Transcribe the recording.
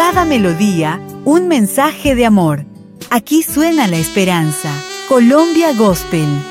cada melodía, un mensaje de amor. Aquí suena la esperanza. Colombia Gospel.